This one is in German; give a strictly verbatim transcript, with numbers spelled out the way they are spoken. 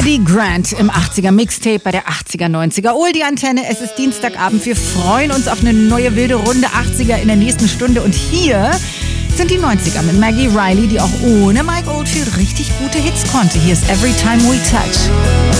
Eddie Grant im achtziger Mixtape bei der achtziger neunziger Oldie Antenne. Es ist Dienstagabend. Wir freuen uns auf eine neue wilde Runde achtziger in der nächsten Stunde. Und hier sind die neunziger mit Maggie Riley, die auch ohne Mike Oldfield richtig gute Hits konnte. Hier ist Every Time We Touch.